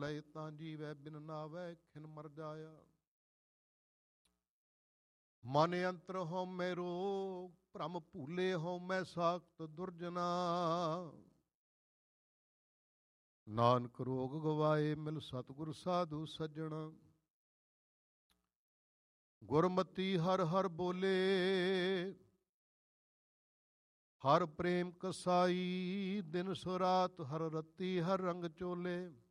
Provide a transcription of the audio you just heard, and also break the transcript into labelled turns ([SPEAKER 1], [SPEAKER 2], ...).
[SPEAKER 1] ਲਏ ਤਾਂ ਜੀਵੈ, ਬਿਨ ਨਾਵੈ ਖਿਨ ਮਰ ਜਾਇਆ। ਮਨ ਅੰਤਰ ਹਉਮੈ ਰੋਗ, ਭ੍ਰਮ ਭੂਲੇ ਹਉਮੈ ਸਾਖਤ ਦੁਰਜਨਾ। ਨਾਨਕ ਰੋਗ ਗਵਾਏ, ਮਿਲ ਸਤਿਗੁਰ ਸਾਧੂ ਸੱਜਣਾ। ਗੁਰਮਤੀ ਹਰ ਹਰ ਬੋਲੇ, ਹਰ ਪ੍ਰੇਮ ਕਸਾਈ। ਦਿਨ ਸੋ ਰਾਤ ਹਰ ਰਤੀ, ਹਰ ਰੰਗ ਚੋਲੇ।